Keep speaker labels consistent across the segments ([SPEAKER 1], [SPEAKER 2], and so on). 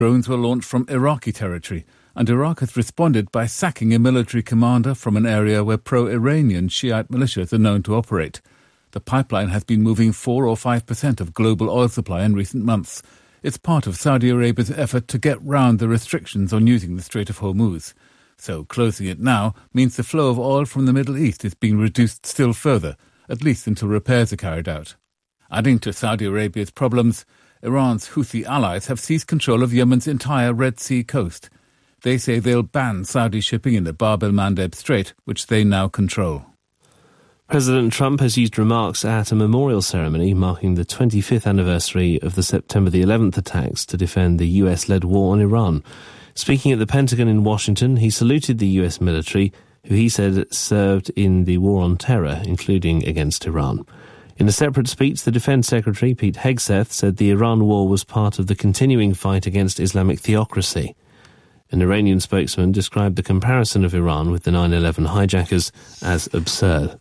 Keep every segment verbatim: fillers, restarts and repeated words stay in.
[SPEAKER 1] Drones were launched from Iraqi territory, and Iraq has responded by sacking a military commander from an area where pro-Iranian Shiite militias are known to operate. The pipeline has been moving four or five percent of global oil supply in recent months. It's part of Saudi Arabia's effort to get round the restrictions on using the Strait of Hormuz. So closing it now means the flow of oil from the Middle East is being reduced still further, at least until repairs are carried out. Adding to Saudi Arabia's problems, Iran's Houthi allies have seized control of Yemen's entire Red Sea coast. They say they'll ban Saudi shipping in the Bab el-Mandeb Strait, which they now control.
[SPEAKER 2] President Trump has used remarks at a memorial ceremony marking the twenty-fifth anniversary of the September the eleventh attacks to defend the U S-led war on Iran. Speaking at the Pentagon in Washington, he saluted the U S military, who he said served in the war on terror, including against Iran. In a separate speech, the Defense Secretary, Pete Hegseth, said the Iran war was part of the continuing fight against Islamic theocracy. An Iranian spokesman described the comparison of Iran with the nine eleven hijackers as absurd.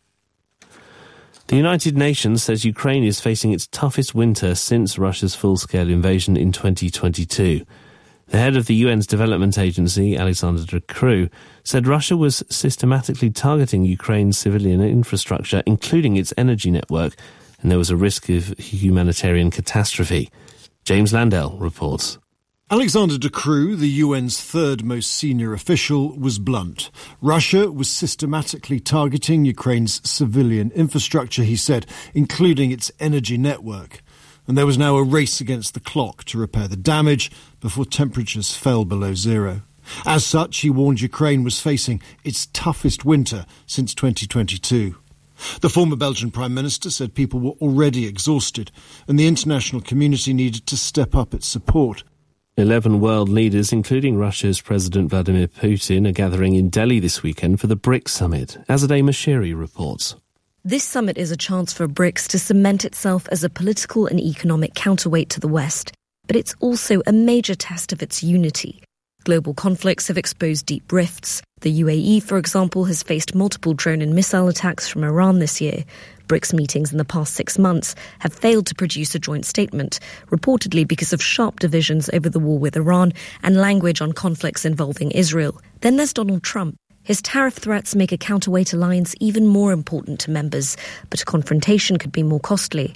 [SPEAKER 2] The United Nations says Ukraine is facing its toughest winter since Russia's full-scale invasion in twenty twenty-two. The head of the U N's development agency, Alexander de Croo, said Russia was systematically targeting Ukraine's civilian infrastructure, including its energy network, and there was a risk of humanitarian catastrophe. James Landell reports.
[SPEAKER 3] Alexander de Croo, the U N's third most senior official, was blunt. Russia was systematically targeting Ukraine's civilian infrastructure, he said, including its energy network. And there was now a race against the clock to repair the damage before temperatures fell below zero. As such, he warned Ukraine was facing its toughest winter since twenty twenty-two. The former Belgian Prime Minister said people were already exhausted and the international community needed to step up its support.
[SPEAKER 2] Eleven world leaders, including Russia's President Vladimir Putin, are gathering in Delhi this weekend for the BRICS summit. Azadeh Mashiri reports.
[SPEAKER 4] This summit is a chance for BRICS to cement itself as a political and economic counterweight to the West. But it's also a major test of its unity. Global conflicts have exposed deep rifts. The U A E, for example, has faced multiple drone and missile attacks from Iran this year. BRICS meetings in the past six months have failed to produce a joint statement, reportedly because of sharp divisions over the war with Iran and language on conflicts involving Israel. Then there's Donald Trump. His tariff threats make a counterweight alliance even more important to members, but a confrontation could be more costly.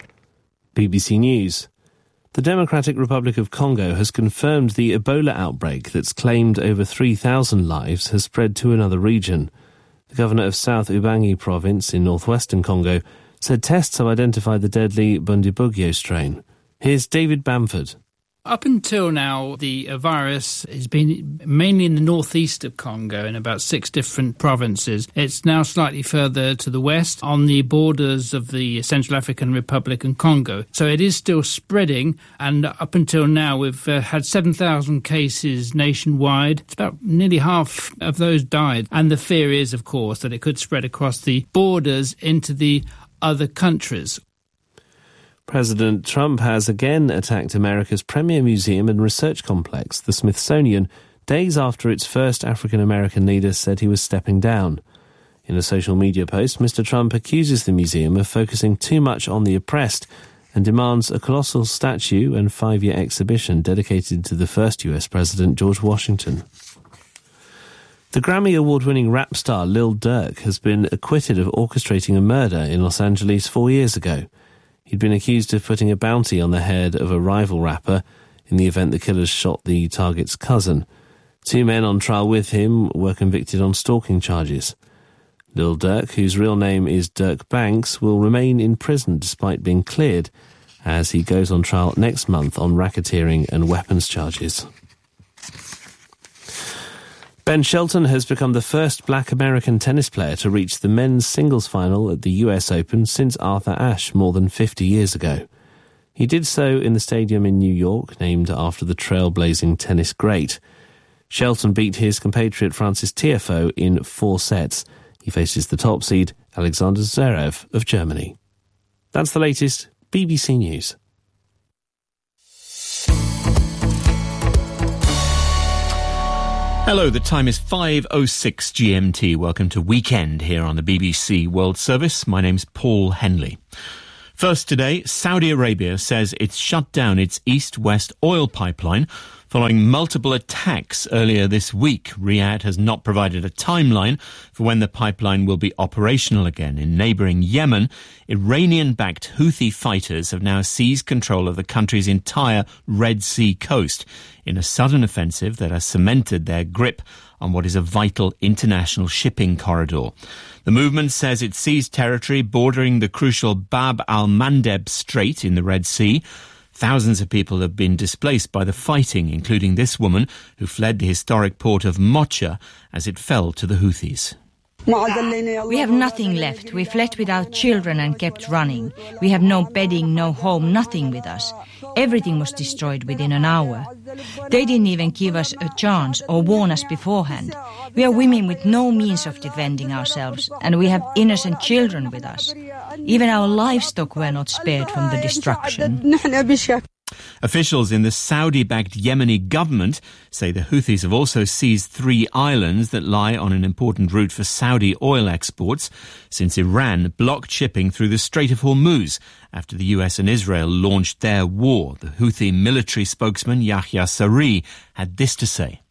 [SPEAKER 2] B B C News. The Democratic Republic of Congo has confirmed the Ebola outbreak that's claimed over three thousand lives has spread to another region. The governor of South Ubangi province in northwestern Congo said tests have identified the deadly Bundibugyo strain. Here's David Bamford.
[SPEAKER 5] Up until now, the virus has been mainly in the northeast of Congo in about six different provinces. It's now slightly further to the west on the borders of the Central African Republic and Congo. So it is still spreading, and up until now we've uh, had seven thousand cases nationwide. It's about nearly half of those died. And the fear is, of course, that it could spread across the borders into the other countries.
[SPEAKER 2] President Trump has again attacked America's premier museum and research complex, the Smithsonian, days after its first African-American leader said he was stepping down. In a social media post, Mister Trump accuses the museum of focusing too much on the oppressed and demands a colossal statue and five-year exhibition dedicated to the first U S president, George Washington. The Grammy Award-winning rap star Lil Durk has been acquitted of orchestrating a murder in Los Angeles four years ago. He'd been accused of putting a bounty on the head of a rival rapper in the event the killers shot the target's cousin. Two men on trial with him were convicted on stalking charges. Lil Durk, whose real name is Dirk Banks, will remain in prison despite being cleared as he goes on trial next month on racketeering and weapons charges. Ben Shelton has become the first black American tennis player to reach the men's singles final at the U S Open since Arthur Ashe more than fifty years ago. He did so in the stadium in New York, named after the trailblazing tennis great. Shelton beat his compatriot Francis Tiafoe in four sets. He faces the top seed Alexander Zverev of Germany. That's the latest B B C News.
[SPEAKER 6] Hello, the time is five oh six G M T. Welcome to Weekend here on the B B C World Service. My name's Paul Henley. First today, Saudi Arabia says it's shut down its east-west oil pipeline Following multiple attacks earlier this week, Riyadh has not provided a timeline for when the pipeline will be operational again. In neighbouring Yemen, Iranian-backed Houthi fighters have now seized control of the country's entire Red Sea coast in a sudden offensive that has cemented their grip on what is a vital international shipping corridor. The movement says it seized territory bordering the crucial Bab al-Mandeb Strait in the Red Sea. Thousands of people have been displaced by the fighting, including this woman who fled the historic port of Mocha as it fell to the Houthis.
[SPEAKER 7] We have nothing left. We fled with our children and kept running. We have no bedding, no home, nothing with us. Everything was destroyed within an hour. They didn't even give us a chance or warn us beforehand. We are women with no means of defending ourselves, and we have innocent children with us. Even our livestock were not spared from the destruction.
[SPEAKER 6] Officials in the Saudi-backed Yemeni government say the Houthis have also seized three islands that lie on an important route for Saudi oil exports since Iran blocked shipping through the Strait of Hormuz after the U S and Israel launched their war. The Houthi military spokesman Yahya Saree had this to say.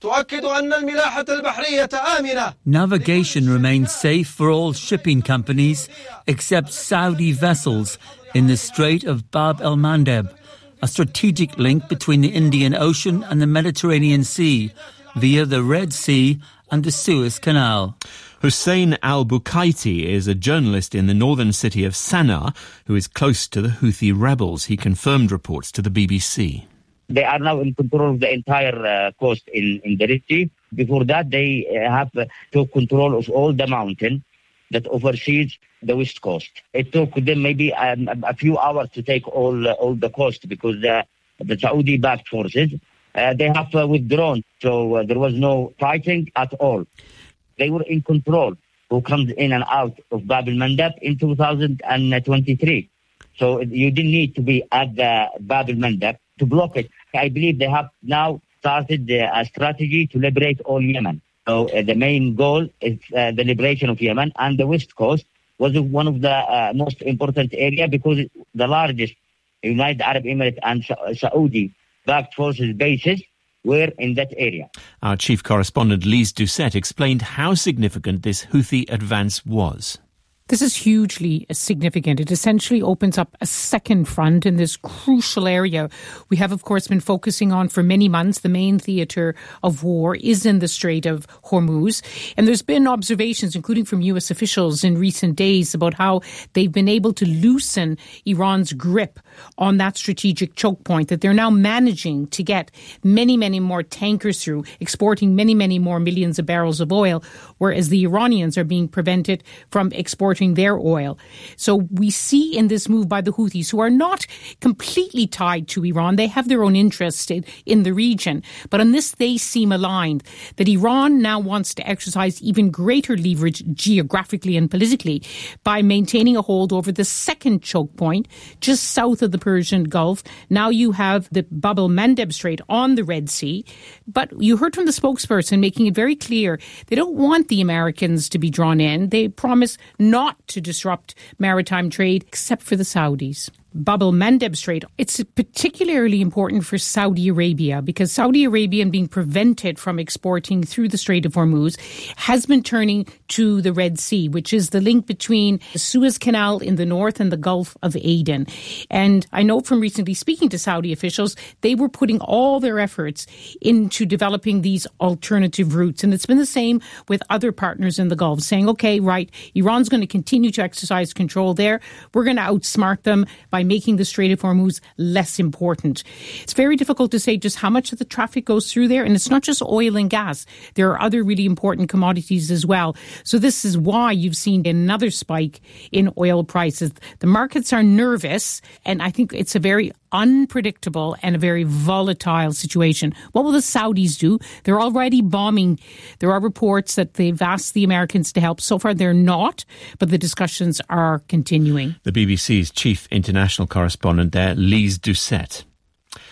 [SPEAKER 8] Navigation remains safe for all shipping companies except Saudi vessels in the Strait of Bab el-Mandeb, a strategic link between the Indian Ocean and the Mediterranean Sea via the Red Sea and the Suez Canal.
[SPEAKER 6] Hussein al-Bukaiti is a journalist in the northern city of Sana'a who is close to the Houthi rebels. He confirmed reports to the B B C.
[SPEAKER 9] They are now in control of the entire uh, coast in, in the Red Sea. Before that, they uh, have uh, took control of all the mountain that oversees the west coast. It took them maybe um, a few hours to take all uh, all the coast because the, the Saudi-backed forces, uh, they have uh, withdrawn. So uh, there was no fighting at all. They were in control, who comes in and out of Bab el-Mandeb in two thousand twenty-three. So you didn't need to be at the Bab el-Mandeb to block it. I believe they have now started uh, a strategy to liberate all Yemen. So uh, the main goal is uh, the liberation of Yemen, and the west coast was one of the uh, most important area because the largest United Arab Emirates and Sa- Saudi-backed forces bases were in that area.
[SPEAKER 6] Our chief correspondent Lise Doucette explained how significant this Houthi advance was.
[SPEAKER 10] This is hugely significant. It essentially opens up a second front in this crucial area we have, of course, been focusing on for many months. The main theatre of war is in the Strait of Hormuz. And there's been observations, including from U S officials in recent days, about how they've been able to loosen Iran's grip on that strategic choke point, that they're now managing to get many, many more tankers through, exporting many, many more millions of barrels of oil, whereas the Iranians are being prevented from exporting their oil. So we see in this move by the Houthis, who are not completely tied to Iran, they have their own interest in, in the region, but on this they seem aligned, that Iran now wants to exercise even greater leverage geographically and politically by maintaining a hold over the second choke point just south of the Persian Gulf. Now you have the Bab el-Mandeb Strait on the Red Sea, but you heard from the spokesperson making it very clear they don't want the Americans to be drawn in. They promise not to disrupt maritime trade except for the Saudis. Bab el-Mandeb Strait, it's particularly important for Saudi Arabia because Saudi Arabia, being prevented from exporting through the Strait of Hormuz, has been turning to the Red Sea, which is the link between the Suez Canal in the north and the Gulf of Aden. And I know from recently speaking to Saudi officials, they were putting all their efforts into developing these alternative routes. And it's been the same with other partners in the Gulf, saying, okay, right, Iran's going to continue to exercise control there. We're going to outsmart them by making the Strait of Hormuz less important. It's very difficult to say just how much of the traffic goes through there. And it's not just oil and gas. There are other really important commodities as well. So this is why you've seen another spike in oil prices. The markets are nervous, and I think it's a very unpredictable and a very volatile situation. What will the Saudis do? They're already bombing. There are reports that they've asked the Americans to help. So far, they're not, but the discussions are continuing.
[SPEAKER 6] The B B C's chief international correspondent there, Lise Doucette.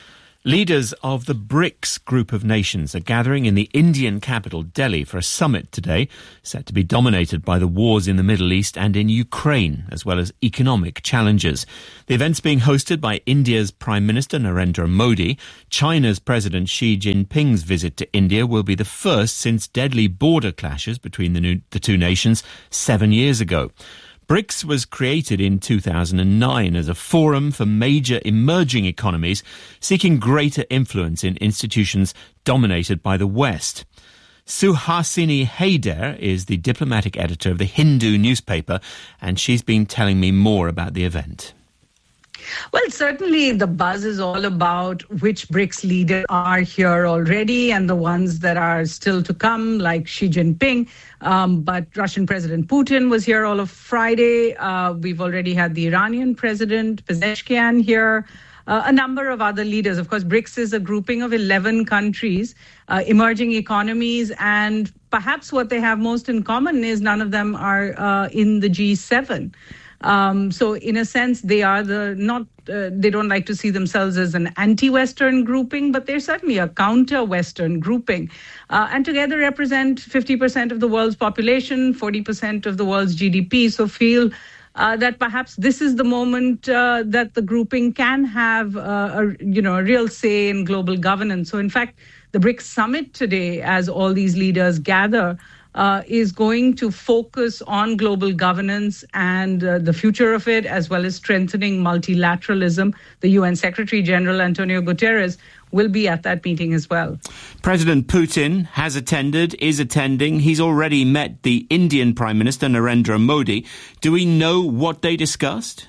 [SPEAKER 6] Leaders of the BRICS group of nations are gathering in the Indian capital, Delhi, for a summit today, set to be dominated by the wars in the Middle East and in Ukraine, as well as economic challenges. The event's being hosted by India's Prime Minister Narendra Modi. China's President Xi Jinping's visit to India will be the first since deadly border clashes between the, new, the two nations seven years ago. BRICS was created in two thousand nine as a forum for major emerging economies seeking greater influence in institutions dominated by the West. Suhasini Haider is the diplomatic editor of the Hindu newspaper, and she's been telling me more about the event.
[SPEAKER 11] Well, certainly the buzz is all about which BRICS leaders are here already and the ones that are still to come, like Xi Jinping. Um, but Russian President Putin was here all of Friday. Uh, we've already had the Iranian President Pezeshkian here. Uh, a number of other leaders. Of course, BRICS is a grouping of eleven countries, uh, emerging economies, and perhaps what they have most in common is none of them are uh, in the G seven. Um, so in a sense, they are the not, uh, they don't like to see themselves as an anti-Western grouping, but they're certainly a counter-Western grouping. Uh, and together represent fifty percent of the world's population, forty percent of the world's G D P. So feel uh, that perhaps this is the moment uh, that the grouping can have uh, a, you know, a real say in global governance. So in fact, the BRICS summit today, as all these leaders gather, Uh, is going to focus on global governance and uh, the future of it, as well as strengthening multilateralism. The U N Secretary General Antonio Guterres will be at that meeting as well.
[SPEAKER 6] President Putin has attended, is attending. He's already met the Indian Prime Minister Narendra Modi. Do we know what they discussed?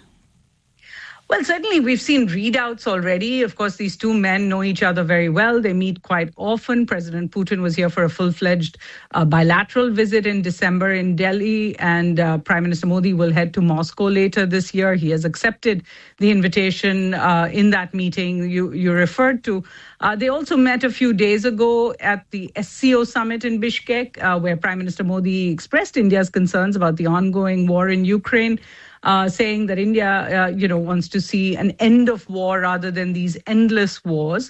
[SPEAKER 11] Well, certainly we've seen readouts already. Of course, these two men know each other very well. They meet quite often. President Putin was here for a full-fledged uh, bilateral visit in December in Delhi, and uh, Prime Minister Modi will head to Moscow later this year. He has accepted the invitation uh, in that meeting you, you referred to. Uh, they also met a few days ago at the S C O summit in Bishkek, uh, where Prime Minister Modi expressed India's concerns about the ongoing war in Ukraine. Uh, saying that India, uh, you know, wants to see an end of war rather than these endless wars.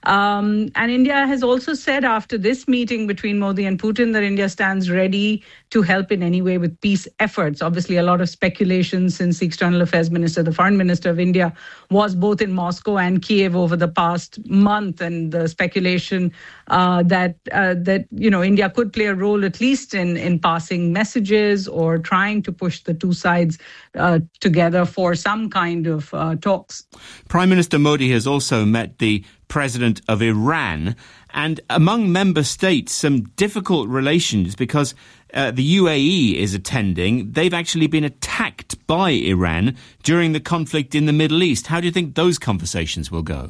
[SPEAKER 11] Um, and India has also said after this meeting between Modi and Putin that India stands ready to help in any way with peace efforts. Obviously, a lot of speculation since the External Affairs Minister, the Foreign Minister of India, was both in Moscow and Kiev over the past month, and the speculation uh, that, uh, that, you know, India could play a role at least in, in passing messages or trying to push the two sides uh, together for some kind of uh, talks.
[SPEAKER 6] Prime Minister Modi has also met the President of Iran, and among member states, some difficult relations because uh, the U A E is attending. They've actually been attacked by Iran during the conflict in the Middle East. How do you think those conversations will go?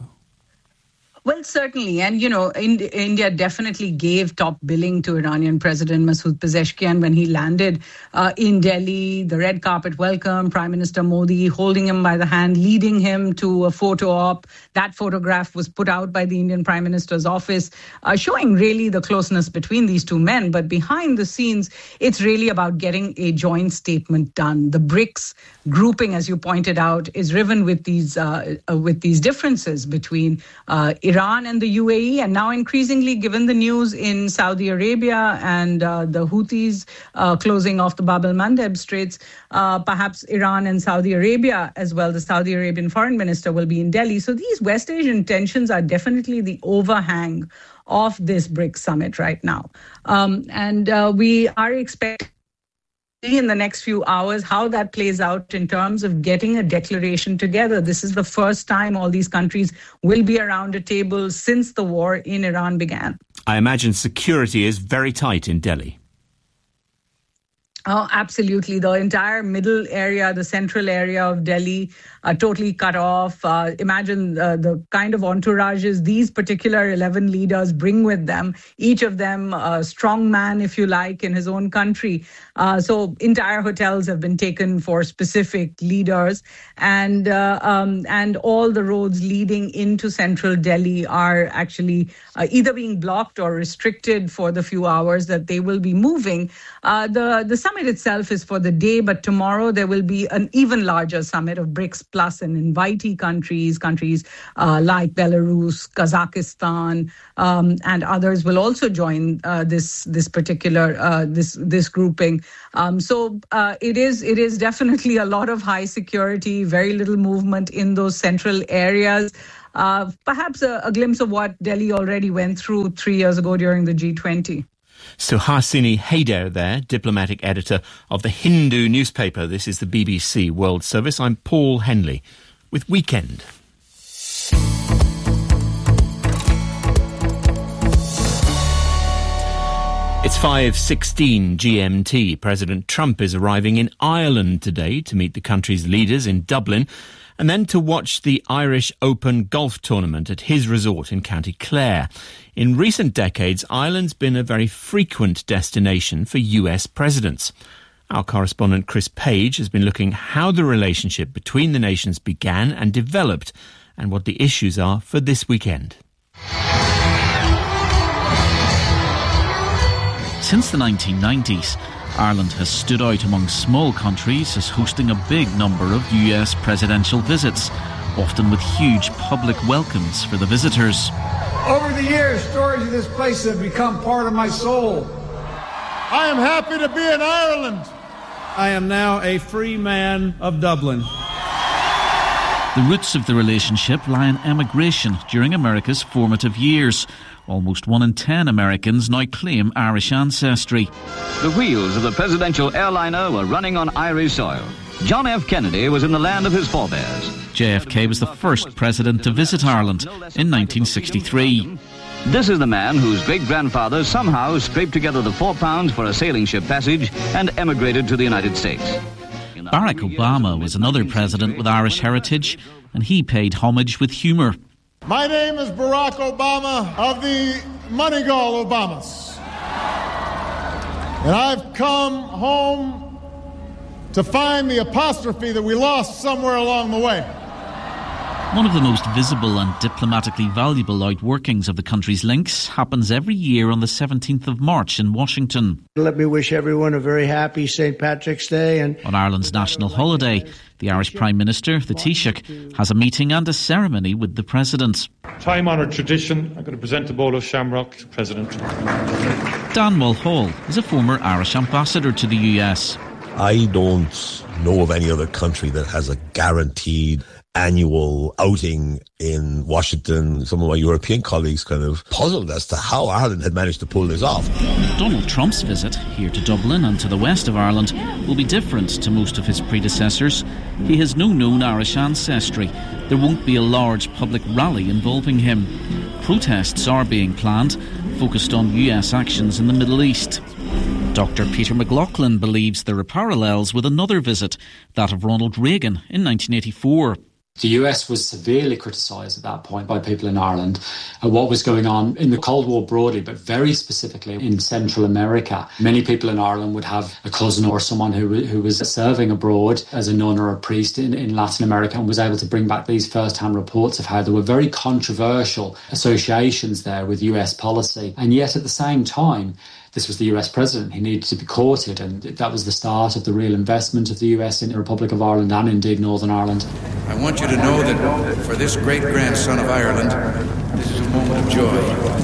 [SPEAKER 11] Well, certainly. And, you know, Ind- India definitely gave top billing to Iranian President Masoud Pezeshkian when he landed uh, in Delhi. The red carpet welcome, Prime Minister Modi holding him by the hand, leading him to a photo op. That photograph was put out by the Indian Prime Minister's office, uh, showing really the closeness between these two men. But behind the scenes, it's really about getting a joint statement done. The BRICS grouping, as you pointed out, is riven with these uh, uh, with these differences between uh, Iran and the U A E, and now increasingly, given the news in Saudi Arabia and uh, the Houthis uh, closing off the Bab el-Mandeb Straits, uh, perhaps Iran and Saudi Arabia as well. The Saudi Arabian foreign minister will be in Delhi. So these West Asian tensions are definitely the overhang of this BRICS summit right now. Um, and uh, we are expecting in the next few hours how that plays out in terms of getting a declaration together. This is the first time all these countries will be around a table since the war in Iran began.
[SPEAKER 6] I imagine security is very tight in Delhi.
[SPEAKER 11] Oh, absolutely. The entire middle area, the central area of Delhi, uh, totally cut off. Uh, imagine uh, the kind of entourages these particular eleven leaders bring with them, each of them a strong man, if you like, in his own country. Uh, so entire hotels have been taken for specific leaders, and uh, um, and all the roads leading into central Delhi are actually uh, either being blocked or restricted for the few hours that they will be moving. Uh, the, the summit summit itself is for the day, but tomorrow there will be an even larger summit of BRICS plus and invitee countries, countries uh, like Belarus, Kazakhstan, um, and others will also join uh, this this particular uh, this this grouping. Um, so uh, it is it is definitely a lot of high security, very little movement in those central areas. Uh, perhaps a, a glimpse of what Delhi already went through three years ago during the G twenty.
[SPEAKER 6] Suhasini Haider there, diplomatic editor of the Hindu newspaper. This is the B B C World Service. I'm Paul Henley with Weekend. It's five sixteen G M T. President Trump is arriving in Ireland today to meet the country's leaders in Dublin and then to watch the Irish Open golf tournament at his resort in County Clare. In recent decades, Ireland's been a very frequent destination for U S presidents. Our correspondent Chris Page has been looking how the relationship between the nations began and developed and what the issues are for this weekend.
[SPEAKER 12] Since the nineteen nineties, Ireland has stood out among small countries as hosting a big number of U S presidential visits, often with huge public welcomes for the visitors.
[SPEAKER 13] Over the years, stories of this place have become part of my soul. I am happy to be in Ireland. I am now a free man of Dublin.
[SPEAKER 12] The roots of the relationship lie in emigration during America's formative years. Almost one in ten Americans now claim Irish ancestry.
[SPEAKER 14] The wheels of the presidential airliner were running on Irish soil. John F. Kennedy was in the land of his forebears.
[SPEAKER 12] J F K was the first president to visit Ireland in nineteen sixty-three.
[SPEAKER 14] This is the man whose great-grandfather somehow scraped together the four pounds for a sailing ship passage and emigrated to the United States.
[SPEAKER 12] Barack Obama was another president with Irish heritage, and he paid homage with humour.
[SPEAKER 13] My name is Barack Obama of the Moneygall Obamas. And I've come home to find the apostrophe that we lost somewhere along the way.
[SPEAKER 12] One of the most visible and diplomatically valuable outworkings of the country's links happens every year on the seventeenth of March in Washington.
[SPEAKER 15] Let me wish everyone a very happy Saint Patrick's Day. And
[SPEAKER 12] on Ireland's national holiday, the Irish Prime Minister, the Taoiseach, has a meeting and a ceremony with the President.
[SPEAKER 16] Time-honoured tradition, I'm going to present a bowl of shamrock to the President.
[SPEAKER 12] Dan Mulhall is a former Irish ambassador to the U S.
[SPEAKER 17] I don't know of any other country that has a guaranteed annual outing in Washington. Some of my European colleagues kind of puzzled as to how Ireland had managed to pull this off.
[SPEAKER 12] Donald Trump's visit here to Dublin and to the west of Ireland will be different to most of his predecessors. He has no known Irish ancestry. There won't be a large public rally involving him. Protests are being planned, focused on U S actions in the Middle East. Doctor Peter McLaughlin believes there are parallels with another visit, that of Ronald Reagan in nineteen eighty-four.
[SPEAKER 18] The U S was severely criticised at that point by people in Ireland at what was going on in the Cold War broadly, but very specifically in Central America. Many people in Ireland would have a cousin or someone who who was serving abroad as a nun or a priest in, in Latin America and was able to bring back these first-hand reports of how there were very controversial associations there with U S policy. And yet at the same time, this was the U S president. He needed to be courted, and that was the start of the real investment of the U S in the Republic of Ireland and indeed Northern Ireland.
[SPEAKER 19] I want you to know that for this great-grandson of Ireland, this is a moment of joy.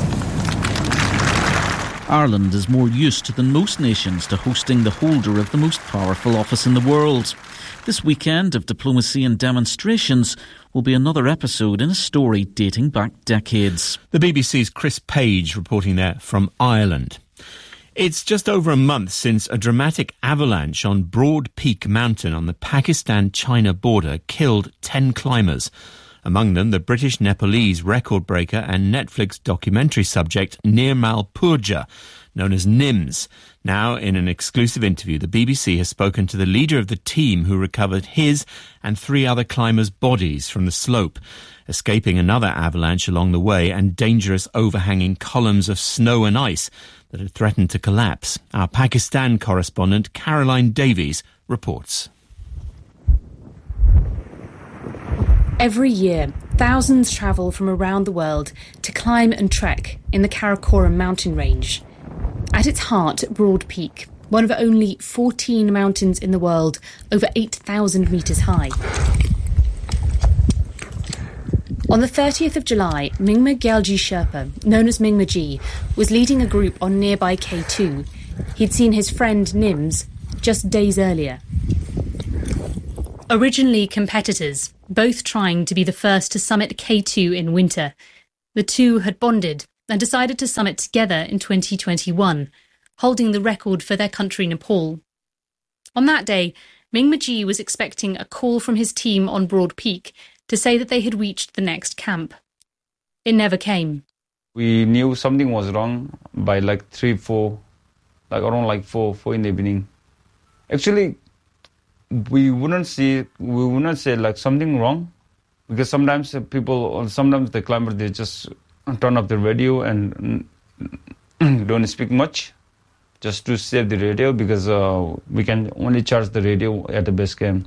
[SPEAKER 12] Ireland is more used than most nations to hosting the holder of the most powerful office in the world. This weekend of diplomacy and demonstrations will be another episode in a story dating back decades.
[SPEAKER 6] The B B C's Chris Page reporting there from Ireland. It's just over a month since a dramatic avalanche on Broad Peak Mountain on the Pakistan-China border killed ten climbers. Among them, the British-Nepalese record breaker and Netflix documentary subject Nirmal Purja, known as Nims. Now, in an exclusive interview, the B B C has spoken to the leader of the team who recovered his and three other climbers' bodies from the slope, escaping another avalanche along the way and dangerous overhanging columns of snow and ice that had threatened to collapse. Our Pakistan correspondent Caroline Davies reports.
[SPEAKER 20] Every year, thousands travel from around the world to climb and trek in the Karakoram mountain range. At its heart, Broad Peak, one of only fourteen mountains in the world, over eight thousand metres high. On the thirtieth of July, Mingma Gyalji Sherpa, known as Mingma Ji, was leading a group on nearby K two. He'd seen his friend Nims just days earlier. Originally competitors, both trying to be the first to summit K two in winter, the two had bonded and decided to summit together in twenty twenty-one, holding the record for their country, Nepal. On that day, Mingma Ji was expecting a call from his team on Broad Peak to say that they had reached the next camp. It never came.
[SPEAKER 21] We knew something was wrong by like three, four, like around like four, four in the evening. Actually, we wouldn't see, we wouldn't say like something wrong, because sometimes people, sometimes the climbers, they just turn off the radio and don't speak much, just to save the radio, because uh, we can only charge the radio at the base camp.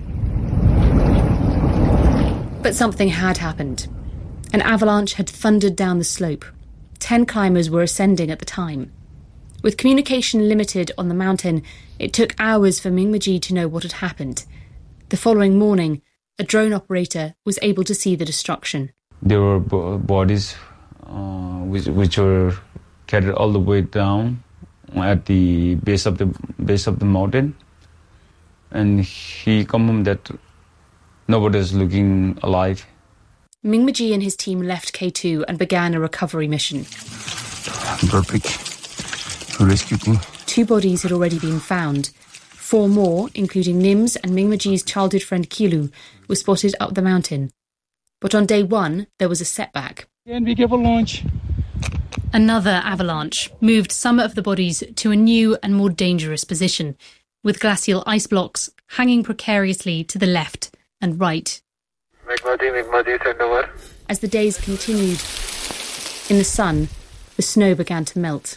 [SPEAKER 20] But something had happened. An avalanche had thundered down the slope. Ten climbers were ascending at the time. With communication limited on the mountain, it took hours for Mingma Ji to know what had happened. The following morning, a drone operator was able to see the destruction.
[SPEAKER 21] There were b- bodies uh, which, which were carried all the way down at the base of the base of the mountain, and he confirmed that nobody is looking alive.
[SPEAKER 20] Mingma Ji and his team left K two and began a recovery mission.
[SPEAKER 21] Rescue team.
[SPEAKER 20] Two bodies had already been found. Four more, including Nims and Mingma Ji's childhood friend Kilu, were spotted up the mountain. But on day one, there was a setback.
[SPEAKER 22] And we gave a launch.
[SPEAKER 20] Another avalanche moved some of the bodies to a new and more dangerous position, with glacial ice blocks hanging precariously to the left and right. As the days continued, in the sun, the snow began to melt.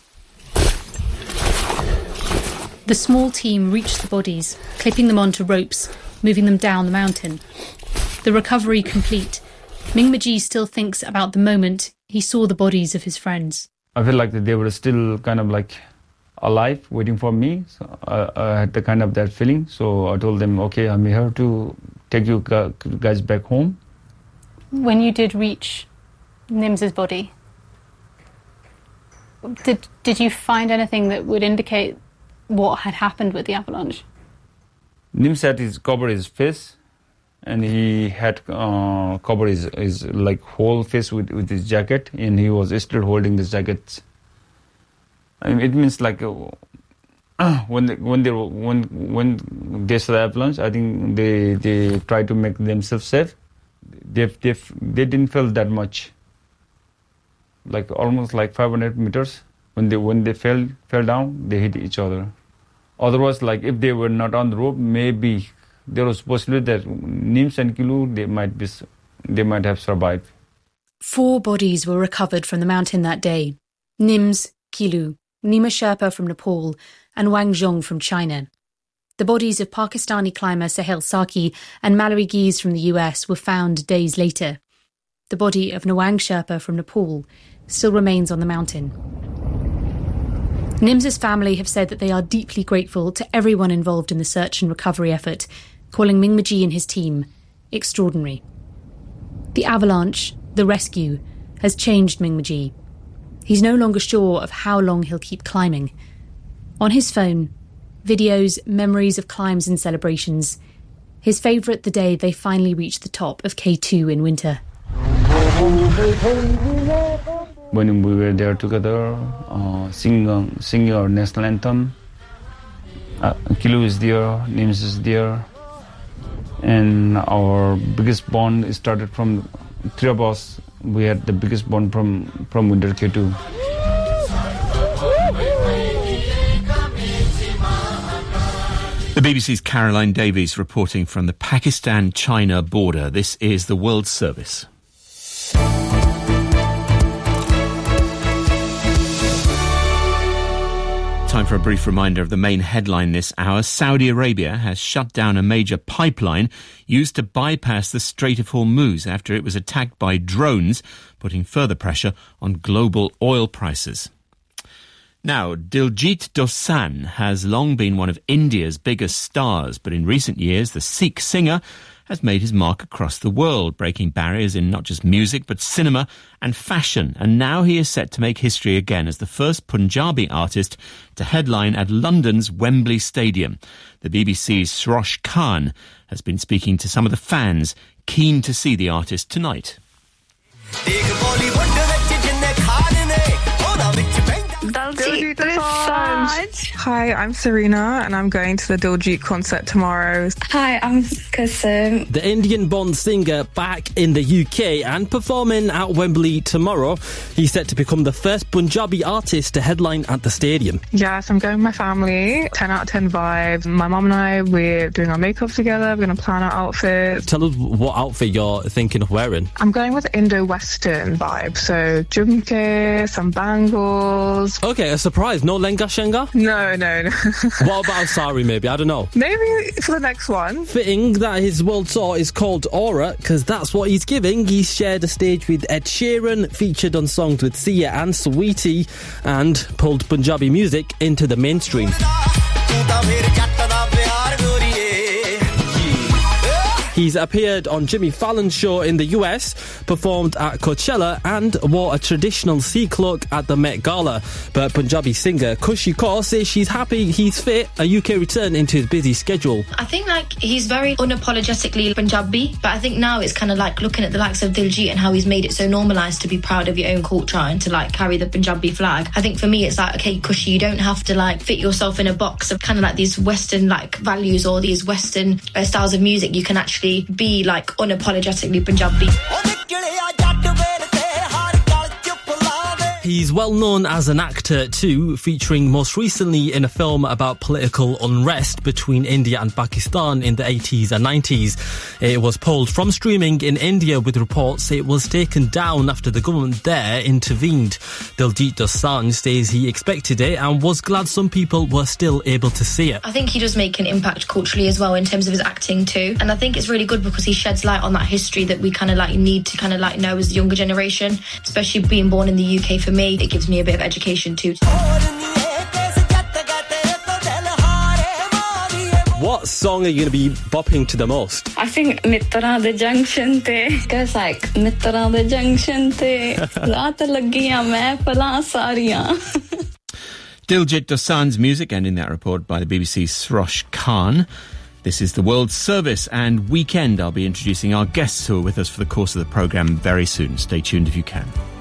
[SPEAKER 20] The small team reached the bodies, clipping them onto ropes, moving them down the mountain. The recovery complete, Mingma Ji still thinks about the moment he saw the bodies of his friends.
[SPEAKER 21] I feel like they were still kind of like alive, waiting for me. So I, I had the kind of that feeling. So I told them, okay, I'm here to take you guys back home.
[SPEAKER 20] When you did reach Nims's body, did did you find anything that would indicate what had happened with the avalanche?
[SPEAKER 21] Nims had his covered his face, and he had uh, covered his, his like whole face with, with his jacket, and he was still holding the jacket. I mean, it means like uh, when they, when they when when they saw the avalanche, I think they they try to make themselves safe. They they they didn't feel that much. Like almost like five hundred meters. When they when they fell fell down, they hit each other. Otherwise, like if they were not on the rope, maybe there was possibility that Nims and Kilu they might be they might have survived.
[SPEAKER 20] Four bodies were recovered from the mountain that day: Nims, Kilu, Nima Sherpa from Nepal, and Wang Zhong from China. The bodies of Pakistani climber Sahel Saki and Mallory Gies from the U S were found days later. The body of Nwang Sherpa from Nepal still remains on the mountain. Nims's family have said that they are deeply grateful to everyone involved in the search and recovery effort, calling Mingma Ji and his team extraordinary. The avalanche, the rescue, has changed Mingma Ji. He's no longer sure of how long he'll keep climbing. On his phone, videos, memories of climbs and celebrations. His favourite the day they finally reached the top of K two in winter.
[SPEAKER 21] When we were there together, uh, singing, singing our national anthem, uh, Kilu is there, Nims is there, and our biggest bond started from three of us. We had the biggest bond from, from winter K two.
[SPEAKER 6] The B B C's Caroline Davies reporting from the Pakistan-China border. This is the World Service. Time for a brief reminder of the main headline this hour. Saudi Arabia has shut down a major pipeline used to bypass the Strait of Hormuz after it was attacked by drones, putting further pressure on global oil prices. Now, Diljit Dosanjh has long been one of India's biggest stars, but in recent years, the Sikh singer has made his mark across the world, breaking barriers in not just music, but cinema and fashion. And now he is set to make history again as the first Punjabi artist to headline at London's Wembley Stadium. The B B C's Srosh Khan has been speaking to some of the fans keen to see the artist tonight.
[SPEAKER 1] Diljit Dosanjh. Hi, I'm Serena and I'm going to the Diljit concert tomorrow.
[SPEAKER 22] Hi, I'm Kassim.
[SPEAKER 23] The Indian-born singer back in the U K and performing at Wembley tomorrow. He's set to become the first Punjabi artist to headline at the stadium.
[SPEAKER 1] Yes, I'm going with my family. ten out of ten vibes. My mum and I, we're doing our makeup together. We're going to plan our outfits.
[SPEAKER 23] Tell us what outfit you're thinking of wearing.
[SPEAKER 1] I'm going with Indo-Western vibe. So jumke, some bangles.
[SPEAKER 23] Okay, a surprise. No lenga shenga?
[SPEAKER 1] No, no, no.
[SPEAKER 23] What about sari maybe? I don't know.
[SPEAKER 1] Maybe for the next one.
[SPEAKER 23] Fitting that his world tour is called Aura, because that's what he's giving. He's shared a stage with Ed Sheeran, featured on songs with Sia and Saweetie, and pulled Punjabi music into the mainstream. He's appeared on Jimmy Fallon's show in the U S, performed at Coachella and wore a traditional sea cloak at the Met Gala. But Punjabi singer Kushi Kaur says she's happy he's fit a U K return into his busy schedule.
[SPEAKER 22] I think like he's very unapologetically Punjabi, but I think now it's kind of like looking at the likes of Diljit and how he's made it so normalised to be proud of your own culture and to like carry the Punjabi flag. I think for me it's like, okay, Kushi, you don't have to like fit yourself in a box of kind of like these Western like values or these Western uh, styles of music. You can actually be like unapologetically Punjabi.
[SPEAKER 23] He's well known as an actor too, featuring most recently in a film about political unrest between India and Pakistan in the eighties and nineties. It was pulled from streaming in India with reports it was taken down after the government there intervened. Diljit Dosanjh says he expected it and was glad some people were still able to see it.
[SPEAKER 22] I think he does make an impact culturally as well in terms of his acting too, and I think it's really good because he sheds light on that history that we kind of like need to kind of like know as the younger generation, especially being born in the U K. For me, it gives me a bit of education too.
[SPEAKER 23] What song are you going to be bopping to the most?
[SPEAKER 22] I think Mitra the Junction te. It goes like Mitra the Junction te. Raat lagiyan mehfilan sariyan.
[SPEAKER 6] Diljit Dosanjh's music, and in that report by the B B C's Srosh Khan. This is the World Service and Weekend. I'll be introducing our guests who are with us for the course of the programme very soon. Stay tuned if you can.